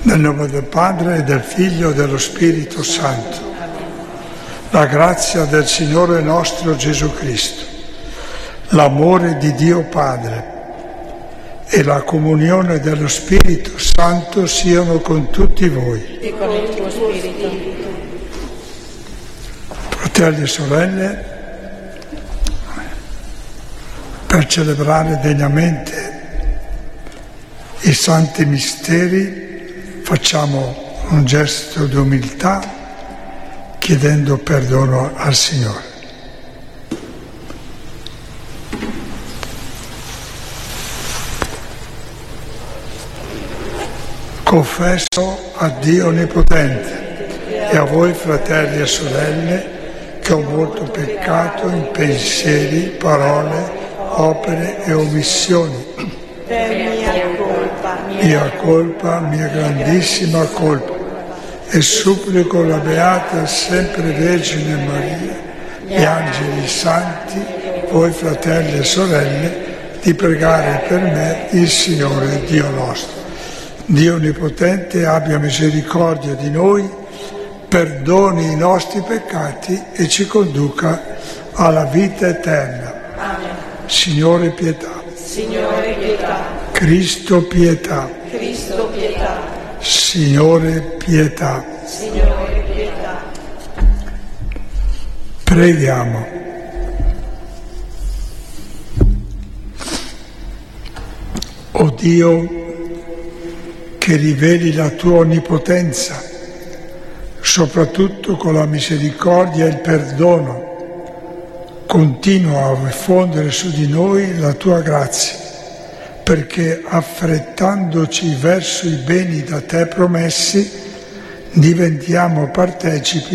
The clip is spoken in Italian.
Nel nome del Padre e del Figlio e dello Spirito Santo. La grazia del Signore nostro Gesù Cristo, l'amore di Dio Padre e la comunione dello Spirito Santo siano con tutti voi. E con il tuo Spirito. Fratelli e sorelle, per celebrare degnamente i santi misteri facciamo un gesto di umiltà chiedendo perdono al Signore. Confesso a Dio Onnipotente e a voi fratelli e sorelle che ho molto peccato in pensieri, parole, opere e omissioni. Mia colpa, mia grandissima colpa. E supplico la Beata sempre Vergine Maria, gli angeli santi, voi fratelli e sorelle, di pregare per me il Signore Dio nostro. Dio Onnipotente abbia misericordia di noi, perdoni i nostri peccati e ci conduca alla vita eterna. Amen. Signore pietà. Signore pietà. Cristo pietà. Cristo pietà. Signore pietà. Signore pietà. Preghiamo. O Dio, che riveli la tua onnipotenza, soprattutto con la misericordia e il perdono, continua a diffondere su di noi la tua grazia, perché affrettandoci verso i beni da te promessi, diventiamo partecipi